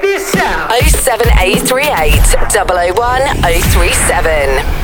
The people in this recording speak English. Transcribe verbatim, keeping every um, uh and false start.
this sound. oh seven eight three eight, double oh one, oh three seven.